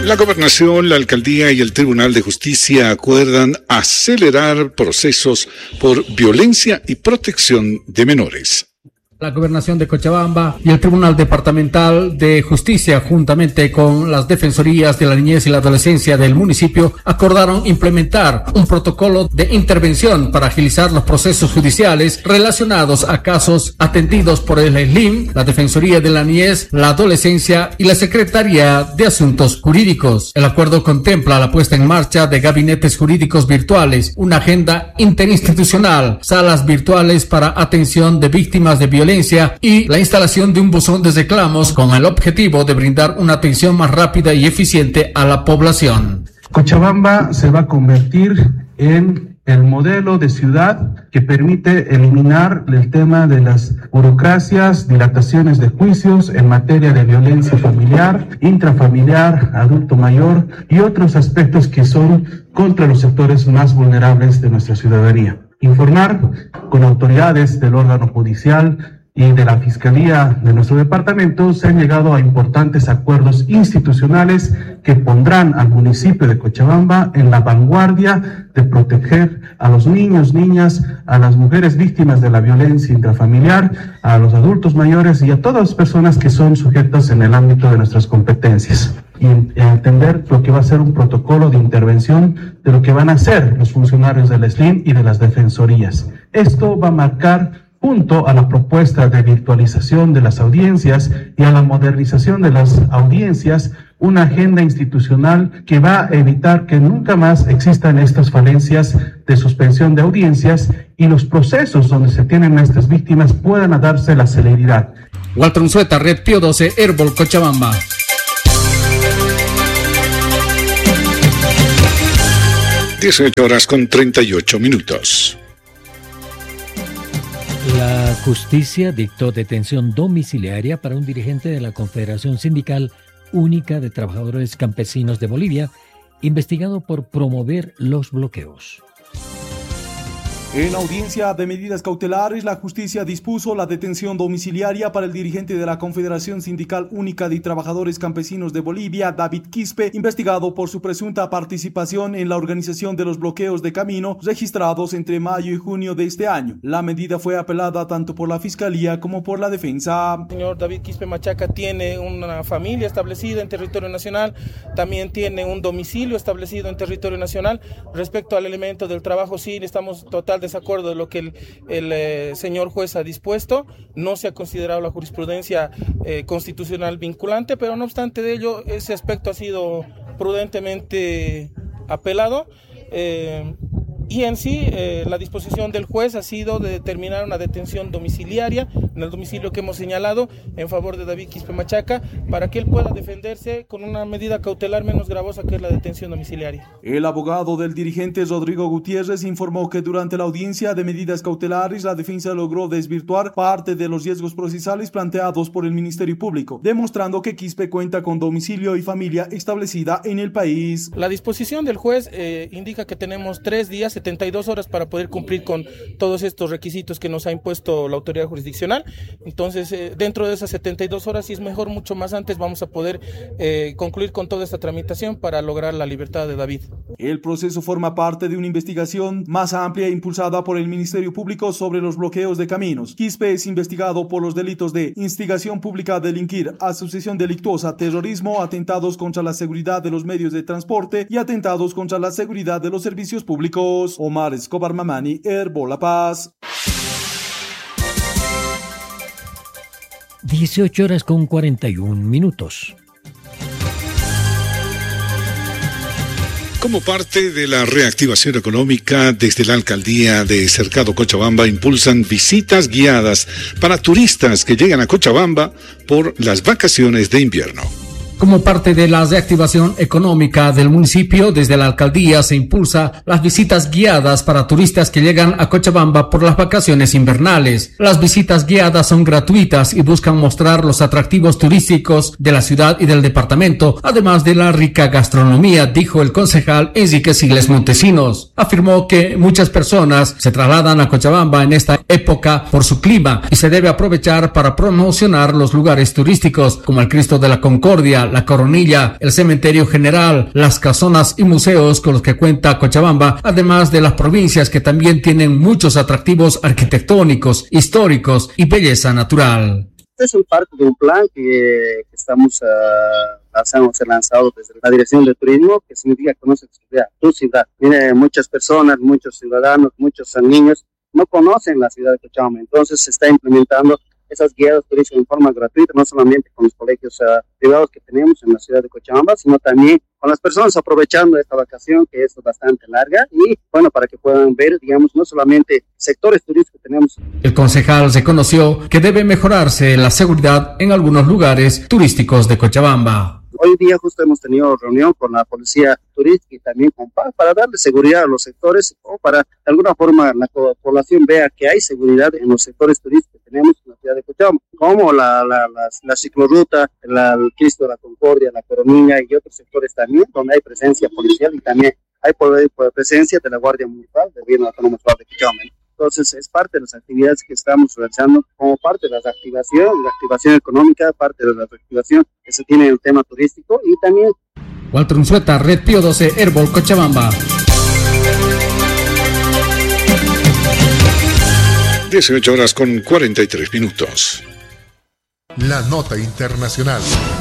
La Gobernación, la Alcaldía y el Tribunal de Justicia acuerdan acelerar procesos por violencia y protección de menores. La Gobernación de Cochabamba y el Tribunal Departamental de Justicia, juntamente con las Defensorías de la Niñez y la Adolescencia del municipio, acordaron implementar un protocolo de intervención para agilizar los procesos judiciales relacionados a casos atendidos por el SLIM, la Defensoría de la Niñez, la Adolescencia y la Secretaría de Asuntos Jurídicos. El acuerdo contempla la puesta en marcha de gabinetes jurídicos virtuales, una agenda interinstitucional, salas virtuales para atención de víctimas de violencia y la instalación de un buzón de reclamos con el objetivo de brindar una atención más rápida y eficiente a la población. Cochabamba se va a convertir en el modelo de ciudad que permite eliminar el tema de las burocracias, dilataciones de juicios en materia de violencia familiar, intrafamiliar, adulto mayor y otros aspectos que son contra los sectores más vulnerables de nuestra ciudadanía. Informar con autoridades del órgano judicial y de la Fiscalía de nuestro departamento se han llegado a importantes acuerdos institucionales que pondrán al municipio de Cochabamba en la vanguardia de proteger a los niños, niñas, a las mujeres víctimas de la violencia intrafamiliar, a los adultos mayores y a todas las personas que son sujetas en el ámbito de nuestras competencias. Y entender lo que va a ser un protocolo de intervención de lo que van a hacer los funcionarios del SLIM y de las defensorías. Esto va a marcar, junto a la propuesta de virtualización de las audiencias y a la modernización de las audiencias, una agenda institucional que va a evitar que nunca más existan estas falencias de suspensión de audiencias y los procesos donde se tienen a estas víctimas puedan darse la celeridad. Walter Unzueta, Red Pío 12, Herbol, Cochabamba. 18:38. La justicia dictó detención domiciliaria para un dirigente de la Confederación Sindical Única de Trabajadores Campesinos de Bolivia, investigado por promover los bloqueos. En audiencia de medidas cautelares, la justicia dispuso la detención domiciliaria para el dirigente de la Confederación Sindical Única de Trabajadores Campesinos de Bolivia, David Quispe, investigado por su presunta participación en la organización de los bloqueos de camino registrados entre mayo y junio de este año. La medida fue apelada tanto por la Fiscalía como por la Defensa. El señor David Quispe Machaca tiene una familia establecida en territorio nacional, también tiene un domicilio establecido en territorio nacional. Respecto al elemento del trabajo, sí, estamos total desacuerdo de lo que el señor juez ha dispuesto. No se ha considerado la jurisprudencia constitucional vinculante, pero no obstante de ello, ese aspecto ha sido prudentemente apelado. Y en sí, la disposición del juez ha sido de determinar una detención domiciliaria en el domicilio que hemos señalado en favor de David Quispe Machaca para que él pueda defenderse con una medida cautelar menos gravosa que es la detención domiciliaria. El abogado del dirigente Rodrigo Gutiérrez informó que durante la audiencia de medidas cautelares la defensa logró desvirtuar parte de los riesgos procesales planteados por el Ministerio Público, demostrando que Quispe cuenta con domicilio y familia establecida en el país. La disposición del juez indica que tenemos 3 días, 72 horas para poder cumplir con todos estos requisitos que nos ha impuesto la autoridad jurisdiccional. Entonces, dentro de esas 72 horas, si es mejor mucho más antes, vamos a poder concluir con toda esta tramitación para lograr la libertad de David. El proceso forma parte de una investigación más amplia impulsada por el Ministerio Público sobre los bloqueos de caminos. Quispe es investigado por los delitos de instigación pública a delinquir, asociación delictuosa, terrorismo, atentados contra la seguridad de los medios de transporte y atentados contra la seguridad de los servicios públicos. Omar Escobar Mamani, Herbol La Paz. 18:41. Como parte de la reactivación económica, desde la Alcaldía de Cercado Cochabamba impulsan visitas guiadas para turistas que llegan a Cochabamba por las vacaciones de invierno. Como parte de la reactivación económica del municipio, desde la alcaldía se impulsa las visitas guiadas para turistas que llegan a Cochabamba por las vacaciones invernales. Las visitas guiadas son gratuitas y buscan mostrar los atractivos turísticos de la ciudad y del departamento, además de la rica gastronomía, dijo el concejal Enrique Sigles Montesinos. Afirmó que muchas personas se trasladan a Cochabamba en esta época por su clima y se debe aprovechar para promocionar los lugares turísticos como el Cristo de la Concordia, Peña, La Coronilla, el Cementerio General, las casonas y museos con los que cuenta Cochabamba, además de las provincias que también tienen muchos atractivos arquitectónicos, históricos y belleza natural. Es parte de un plan que estamos lanzado desde la Dirección de Turismo, que significa conocer tu ciudad. Mire, muchas personas, muchos ciudadanos, muchos niños no conocen la ciudad de Cochabamba, entonces se está implementando esas guías turísticas en forma gratuita, no solamente con los colegios privados que tenemos en la ciudad de Cochabamba, sino también con las personas aprovechando esta vacación que es bastante larga y bueno, para que puedan ver, digamos, no solamente sectores turísticos que tenemos. El concejal reconoció que debe mejorarse la seguridad en algunos lugares turísticos de Cochabamba. Hoy día justo hemos tenido reunión con la policía turística y también con PAC para darle seguridad a los sectores o para de alguna forma la población vea que hay seguridad en los sectores turísticos que tenemos en la ciudad de Cochabamba, como la ciclorruta, el Cristo de la Concordia, la Coronilla y otros sectores también donde hay presencia policial y también hay presencia de la Guardia Municipal del Gobierno Autónomo de Cochabamba. Entonces es parte de las actividades que estamos realizando como parte de la activación económica, parte de la activación que se tiene en el tema turístico y también... Walter Unzueta, Red Pío 12, Herbol, Cochabamba. 18:43. La nota internacional.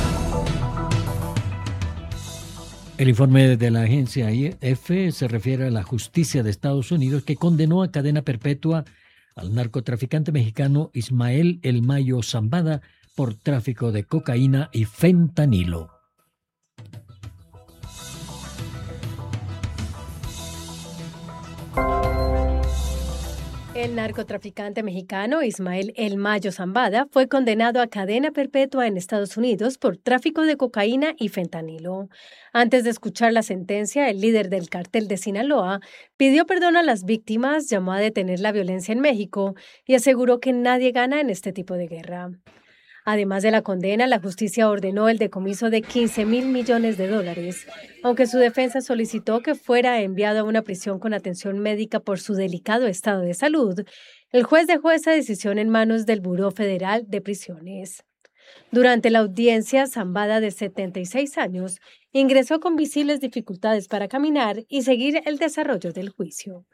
El informe de la agencia IF se refiere a la justicia de Estados Unidos que condenó a cadena perpetua al narcotraficante mexicano Ismael El Mayo Zambada por tráfico de cocaína y fentanilo. El narcotraficante mexicano Ismael El Mayo Zambada fue condenado a cadena perpetua en Estados Unidos por tráfico de cocaína y fentanilo. Antes de escuchar la sentencia, el líder del cártel de Sinaloa pidió perdón a las víctimas, llamó a detener la violencia en México y aseguró que nadie gana en este tipo de guerra. Además de la condena, la justicia ordenó el decomiso de $15 mil millones, aunque su defensa solicitó que fuera enviado a una prisión con atención médica por su delicado estado de salud. El juez dejó esa decisión en manos del Buró Federal de Prisiones. Durante la audiencia, Zambada, de 76 años, ingresó con visibles dificultades para caminar y seguir el desarrollo del juicio.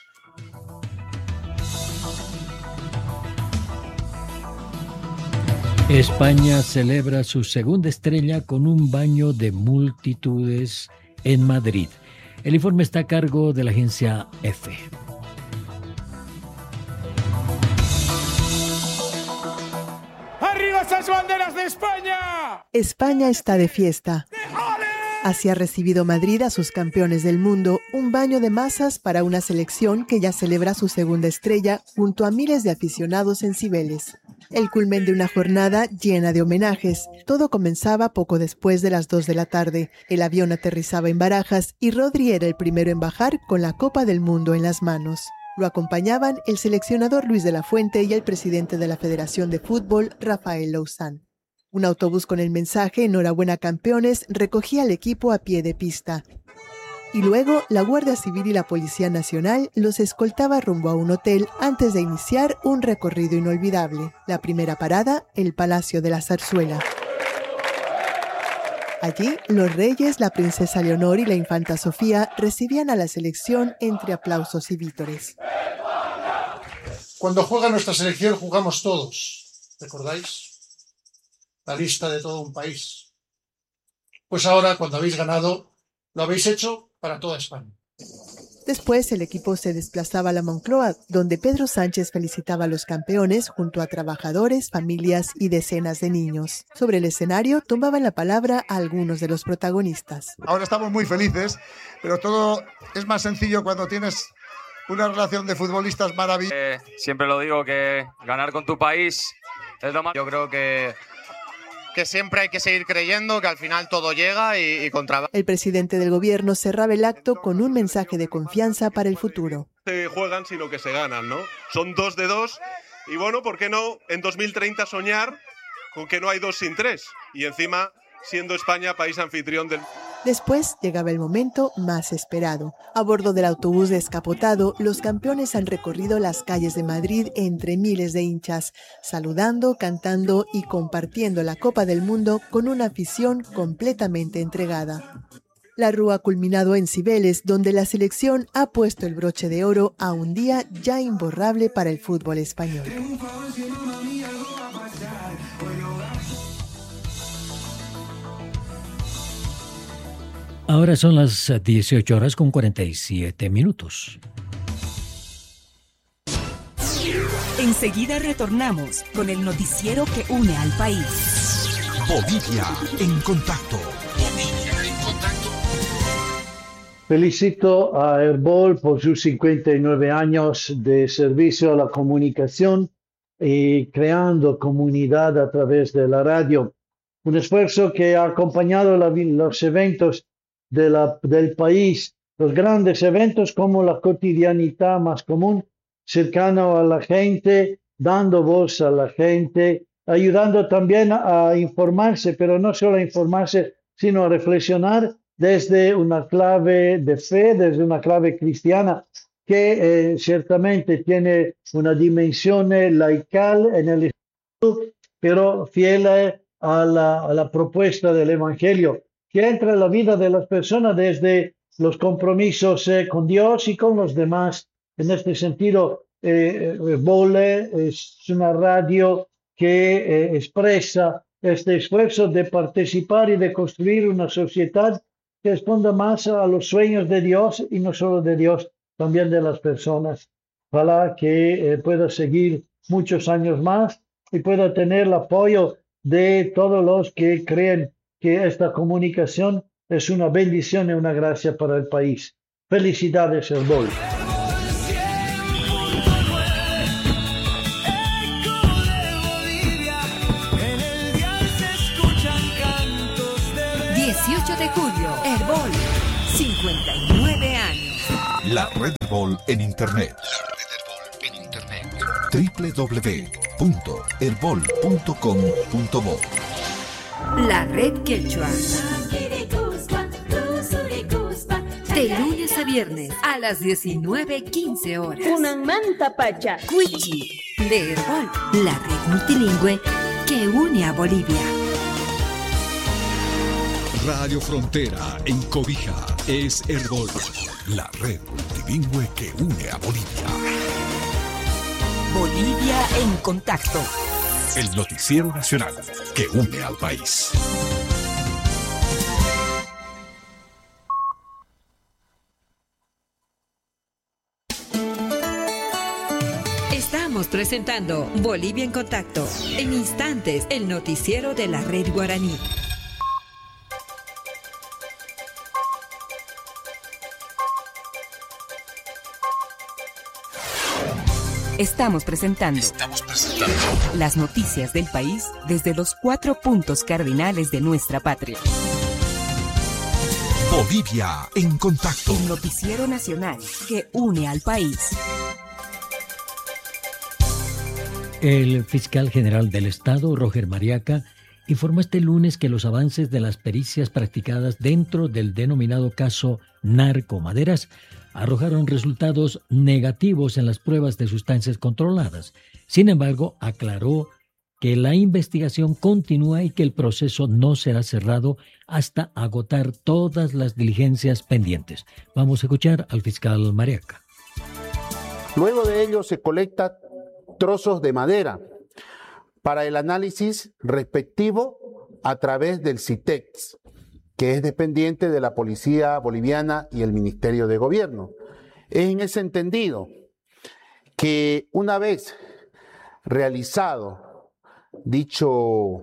España celebra su segunda estrella con un baño de multitudes en Madrid. El informe está a cargo de la agencia EFE. ¡Arriba esas banderas de España! España está de fiesta. Así ha recibido Madrid a sus campeones del mundo, un baño de masas para una selección que ya celebra su segunda estrella junto a miles de aficionados en Cibeles. El culmen de una jornada llena de homenajes. Todo comenzaba poco después de las 2 de la tarde. El avión aterrizaba en Barajas y Rodri era el primero en bajar con la Copa del Mundo en las manos. Lo acompañaban el seleccionador Luis de la Fuente y el presidente de la Federación de Fútbol, Rafael Louzán. Un autobús con el mensaje "Enhorabuena campeones" recogía al equipo a pie de pista. Y luego la Guardia Civil y la Policía Nacional los escoltaba rumbo a un hotel antes de iniciar un recorrido inolvidable. La primera parada, el Palacio de la Zarzuela. Allí, los reyes, la princesa Leonor y la infanta Sofía recibían a la selección entre aplausos y vítores. Cuando juega nuestra selección jugamos todos, ¿recordáis? La lista de todo un país. Pues ahora, cuando habéis ganado, lo habéis hecho para toda España. Después el equipo se desplazaba a la Moncloa, donde Pedro Sánchez felicitaba a los campeones junto a trabajadores, familias y decenas de niños. Sobre el escenario tomaban la palabra a algunos de los protagonistas. Ahora estamos muy felices, pero todo es más sencillo cuando tienes una relación de futbolistas maravillosa. Siempre lo digo, que ganar con tu país es lo más... Yo creo que siempre hay que seguir creyendo que al final todo llega y con trabajo. El presidente del gobierno cerraba el acto con un mensaje de confianza para el futuro. No se juegan, sino que se ganan, ¿no? Son 2 de 2 y bueno, ¿por qué no en 2030 soñar con que no hay 2 sin 3? Y encima siendo España país anfitrión del... Después llegaba el momento más esperado. A bordo del autobús descapotado, los campeones han recorrido las calles de Madrid entre miles de hinchas, saludando, cantando y compartiendo la Copa del Mundo con una afición completamente entregada. La rúa ha culminado en Cibeles, donde la selección ha puesto el broche de oro a un día ya imborrable para el fútbol español. Ahora son las 18 horas con 47 minutos. Enseguida retornamos con el noticiero que une al país. Bolivia en contacto. Felicito a Herbol por sus 59 años de servicio a la comunicación y creando comunidad a través de la radio. Un esfuerzo que ha acompañado los eventos del país, los grandes eventos como la cotidianidad más común, cercano a la gente, dando voz a la gente, ayudando también a informarse, pero no solo a informarse, sino a reflexionar desde una clave de fe, desde una clave cristiana, que ciertamente tiene una dimensión laical en el espíritu, pero fiel a la propuesta del Evangelio, que entra en la vida de las personas desde los compromisos con Dios y con los demás. En este sentido, Vole es una radio que expresa este esfuerzo de participar y de construir una sociedad que responda más a los sueños de Dios y no solo de Dios, también de las personas. Ojalá que pueda seguir muchos años más y pueda tener el apoyo de todos los que creen que esta comunicación es una bendición y una gracia para el país. Felicidades, Herbol. De julio, Herbol, 59 años. La Red Herbol en Internet. www.herbol.com.bo. La Red Quechua. De lunes a viernes a las 19:15 horas. Unamanta Pacha. Cuichi de Herbol, la red multilingüe que une a Bolivia. Radio Frontera en Cobija es Herbol, la red multilingüe que une a Bolivia. Bolivia en contacto. El noticiero nacional que une al país. Estamos presentando Bolivia en contacto. En instantes, el noticiero de la red guaraní. Estamos presentando las noticias del país desde los 4 puntos cardinales de nuestra patria. Bolivia en contacto. El noticiero nacional que une al país. El fiscal general del Estado, Roger Mariaca, informó este lunes que los avances de las pericias practicadas dentro del denominado caso Narcomaderas arrojaron resultados negativos en las pruebas de sustancias controladas. Sin embargo, aclaró que la investigación continúa y que el proceso no será cerrado hasta agotar todas las diligencias pendientes. Vamos a escuchar al fiscal Mariaca. Luego de ello se colectan trozos de madera para el análisis respectivo a través del CITEX, que es dependiente de la Policía Boliviana y el Ministerio de Gobierno. Es en ese entendido que una vez realizado dicho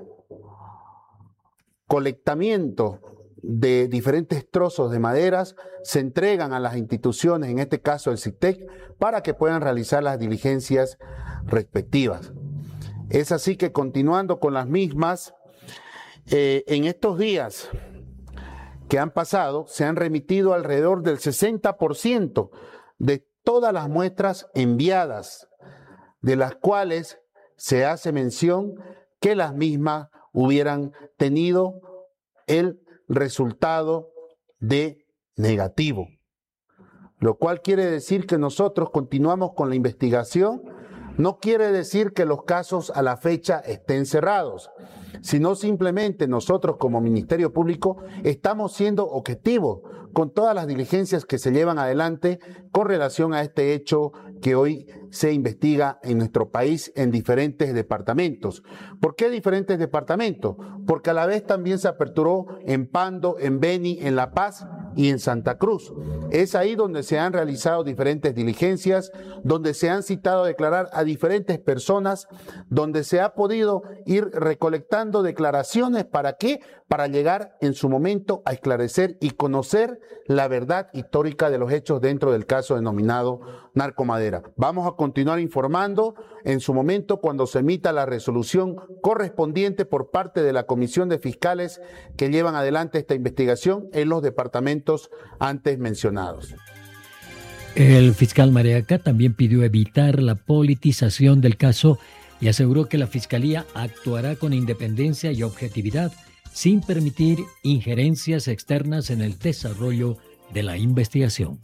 colectamiento de diferentes trozos de maderas, se entregan a las instituciones, en este caso el CITEC, para que puedan realizar las diligencias respectivas. Es así que, continuando con las mismas, en estos días que han pasado, se han remitido alrededor del 60% de todas las muestras enviadas, de las cuales se hace mención que las mismas hubieran tenido el resultado de negativo, lo cual quiere decir que nosotros continuamos con la investigación. No quiere decir que los casos a la fecha estén cerrados, sino simplemente nosotros como Ministerio Público estamos siendo objetivos con todas las diligencias que se llevan adelante con relación a este hecho que hoy se investiga en nuestro país en diferentes departamentos. ¿Por qué diferentes departamentos? Porque a la vez también se aperturó en Pando, en Beni, en La Paz y en Santa Cruz. Es ahí donde se han realizado diferentes diligencias, donde se han citado a declarar a diferentes personas, donde se ha podido ir recolectando declaraciones. ¿Para qué? Para llegar en su momento a esclarecer y conocer la verdad histórica de los hechos dentro del caso denominado Narcomadera. Vamos a continuar informando en su momento cuando se emita la resolución correspondiente por parte de la Comisión de Fiscales que llevan adelante esta investigación en los departamentos antes mencionados. El fiscal Mariaca también pidió evitar la politización del caso y aseguró que la Fiscalía actuará con independencia y objetividad sin permitir injerencias externas en el desarrollo de la investigación.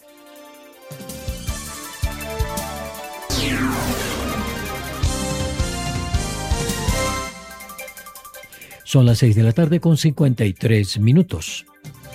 Son las 6 de la tarde con 53 minutos.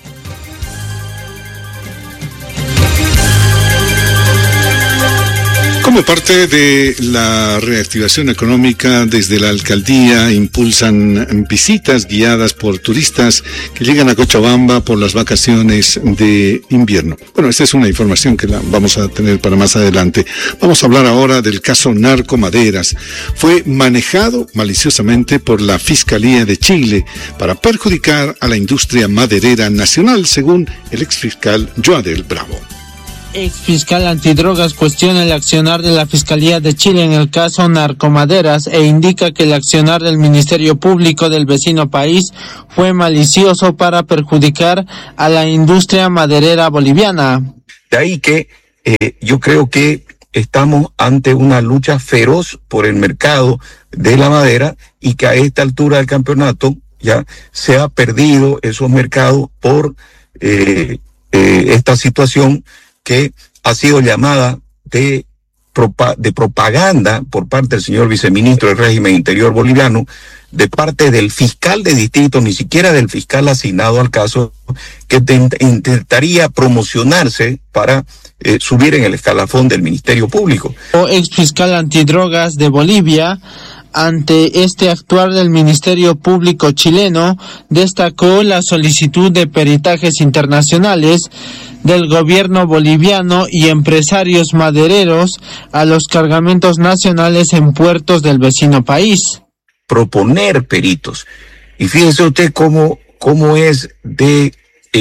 Como parte de la reactivación económica, desde la alcaldía impulsan visitas guiadas por turistas que llegan a Cochabamba por las vacaciones de invierno. Bueno, esta es una información que la vamos a tener para más adelante. Vamos a hablar ahora del caso Narcomaderas. Fue manejado maliciosamente por la Fiscalía de Chile para perjudicar a la industria maderera nacional, según el exfiscal Joadel Bravo. Exfiscal antidrogas cuestiona el accionar de la Fiscalía de Chile en el caso Narcomaderas e indica que el accionar del Ministerio Público del vecino país fue malicioso para perjudicar a la industria maderera boliviana. De ahí que yo creo que estamos ante una lucha feroz por el mercado de la madera y que a esta altura del campeonato ya se ha perdido esos mercados por esta situación que ha sido llamada de propaganda por parte del señor viceministro del régimen interior boliviano, de parte del fiscal de distrito, ni siquiera del fiscal asignado al caso, que intentaría promocionarse para subir en el escalafón del Ministerio Público. Ex fiscal antidrogas de Bolivia, ante este actuar del Ministerio Público chileno, destacó la solicitud de peritajes internacionales del gobierno boliviano y empresarios madereros a los cargamentos nacionales en puertos del vecino país. Proponer peritos. Y fíjense usted cómo es de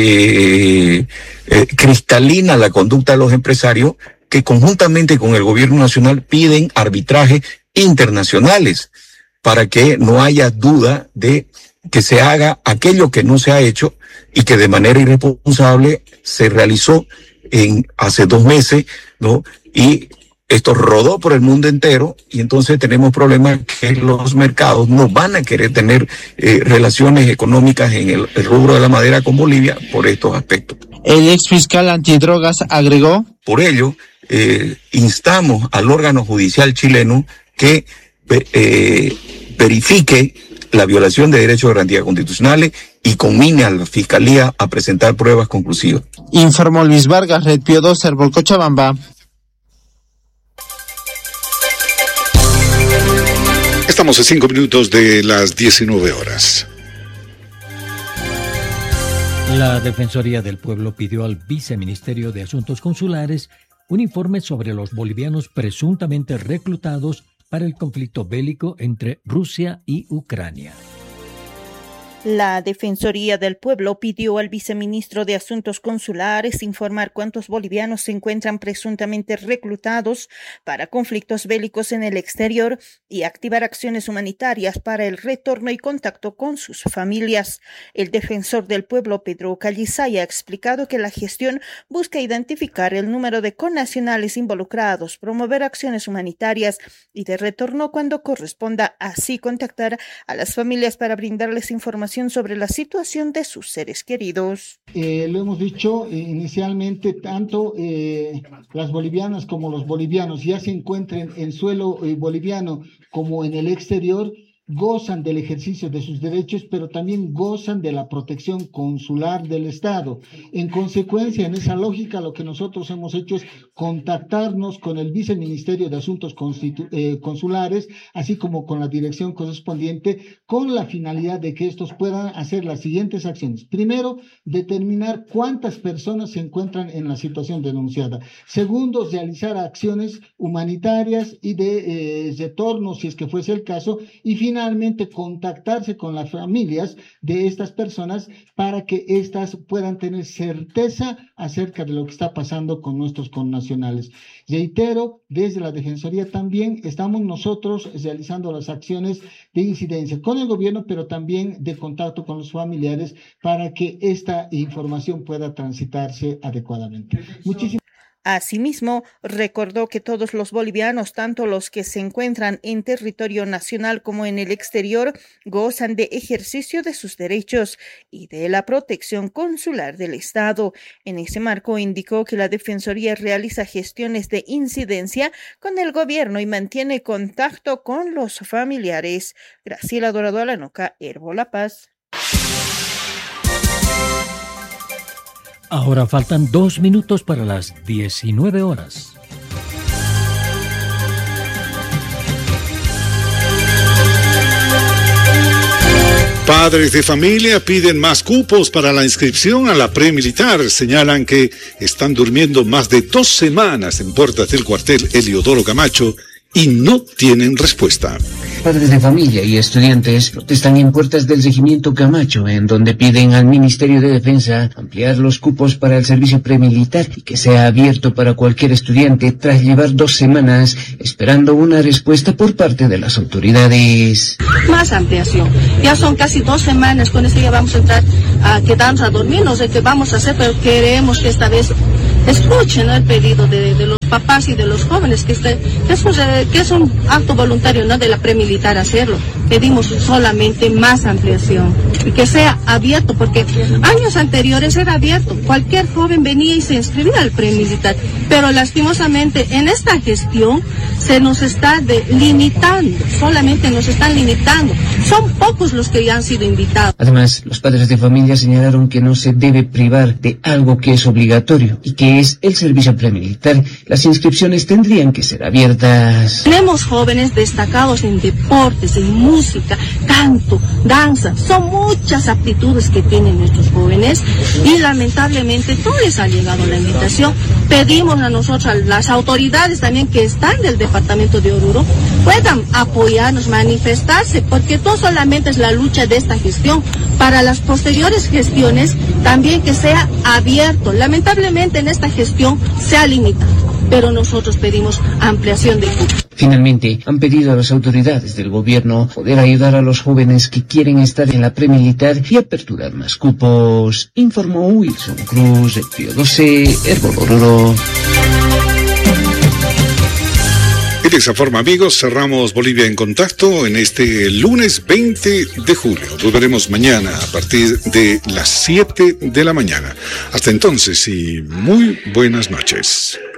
cristalina la conducta de los empresarios que conjuntamente con el gobierno nacional piden arbitraje internacionales para que no haya duda de que se haga aquello que no se ha hecho y que de manera irresponsable se realizó hace 2 meses, ¿no? Y esto rodó por el mundo entero y entonces tenemos problemas que los mercados no van a querer tener relaciones económicas en el rubro de la madera con Bolivia por estos aspectos. El ex fiscal antidrogas agregó: por ello, instamos al órgano judicial chileno que verifique la violación de derechos de garantía constitucionales y conmine a la Fiscalía a presentar pruebas conclusivas. Informó Luis Vargas, Red Pío 2, Herbol, Cochabamba. Estamos a 5 minutos de las 19 horas. La Defensoría del Pueblo pidió al Viceministerio de Asuntos Consulares un informe sobre los bolivianos presuntamente reclutados para el conflicto bélico entre Rusia y Ucrania. La Defensoría del Pueblo pidió al viceministro de Asuntos Consulares informar cuántos bolivianos se encuentran presuntamente reclutados para conflictos bélicos en el exterior y activar acciones humanitarias para el retorno y contacto con sus familias. El defensor del pueblo, Pedro Callisay, ha explicado que la gestión busca identificar el número de connacionales involucrados, promover acciones humanitarias y de retorno cuando corresponda, así contactar a las familias para brindarles información información sobre la situación de sus seres queridos. Lo hemos dicho inicialmente, tanto las bolivianas como los bolivianos, ya se encuentren en suelo boliviano como en el exterior, gozan del ejercicio de sus derechos, pero también gozan de la protección consular del Estado. En consecuencia, en esa lógica, lo que nosotros hemos hecho es contactarnos con el Viceministerio de Asuntos Consulares, así como con la dirección correspondiente, con la finalidad de que estos puedan hacer las siguientes acciones. Primero, determinar cuántas personas se encuentran en la situación denunciada. Segundo, realizar acciones humanitarias y de retorno, si es que fuese el caso, y finalmente contactarse con las familias de estas personas para que éstas puedan tener certeza acerca de lo que está pasando con nuestros connacionales. Reitero, desde la Defensoría también estamos nosotros realizando las acciones de incidencia con el gobierno, pero también de contacto con los familiares para que esta información pueda transitarse adecuadamente. Muchísimas Asimismo, recordó que todos los bolivianos, tanto los que se encuentran en territorio nacional como en el exterior, gozan de ejercicio de sus derechos y de la protección consular del Estado. En ese marco, indicó que la Defensoría realiza gestiones de incidencia con el gobierno y mantiene contacto con los familiares. Graciela Dorado Alanoca, Herbo La Paz. Ahora faltan 2 minutos para las 19 horas. Padres de familia piden más cupos para la inscripción a la premilitar. Señalan que están durmiendo más de 2 semanas en puertas del cuartel Eliodoro Camacho y no tienen respuesta. Padres de familia y estudiantes protestan en puertas del regimiento Camacho, en donde piden al Ministerio de Defensa ampliar los cupos para el servicio premilitar y que sea abierto para cualquier estudiante tras llevar 2 semanas esperando una respuesta por parte de las autoridades. Más ampliación. Ya son casi 2 semanas, con eso ya vamos a entrar a quedarnos a dormir, no sé qué vamos a hacer, pero queremos que esta vez escuchen, ¿no?, el pedido de los papás y de los jóvenes, que es un acto voluntario, ¿no?, de la premilitar hacerlo. Pedimos solamente más ampliación y que sea abierto, porque años anteriores era abierto, cualquier joven venía y se inscribía al premilitar, pero lastimosamente en esta gestión se nos está limitando, solamente nos están limitando, son pocos los que ya han sido invitados. Además, los padres de familia señalaron que no se debe privar de algo que es obligatorio y que es el servicio premilitar. Las inscripciones tendrían que ser abiertas. Tenemos jóvenes destacados en deportes, en música, canto, danza, son muchas aptitudes que tienen nuestros jóvenes y lamentablemente no les ha llegado la invitación. Pedimos a nosotros, a las autoridades también que están del departamento de Oruro, puedan apoyarnos, manifestarse, porque no solamente es la lucha de esta gestión, para las posteriores gestiones también que sea abierto. Lamentablemente en esta gestión se ha limitado, pero nosotros pedimos ampliación de cupos. Finalmente, han pedido a las autoridades del gobierno poder ayudar a los jóvenes que quieren estar en la premilitar y aperturar más cupos, informó Wilson Cruz, de Pío 12, Herbo Oruro. Y de esa forma, amigos, cerramos Bolivia en Contacto en este lunes 20 de julio. Volveremos mañana a partir de las 7 de la mañana. Hasta entonces y muy buenas noches.